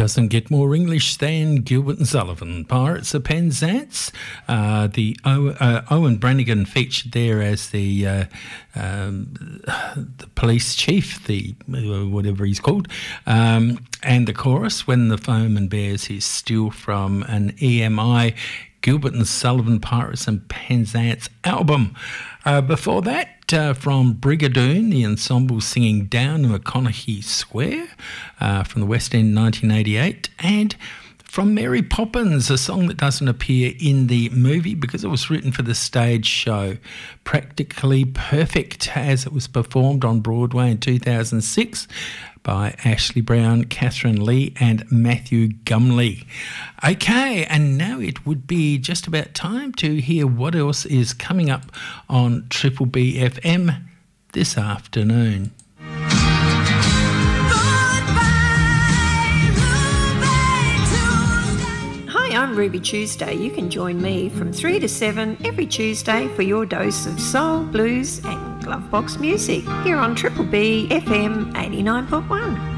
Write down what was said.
Doesn't get more English than Gilbert and Sullivan. Pirates of Penzance. The Owen Brannigan featured there as the police chief, the whatever he's called, and the chorus, When the Foeman Bears His Steel, from an EMI Gilbert and Sullivan Pirates and Penzance album. Before that, from Brigadoon, the ensemble singing Down McConaughey Square from the West End 1988, and from Mary Poppins, a song that doesn't appear in the movie because it was written for the stage show, Practically Perfect, as it was performed on Broadway in 2006 by Ashley Brown, Catherine Lee and Matthew Gumley. Okay, and now it would be just about time to hear what else is coming up on Triple B FM this afternoon. I'm Ruby Tuesday. You can join me from 3 to 7 every Tuesday for your dose of soul, blues and glovebox music here on Triple B FM 89.1.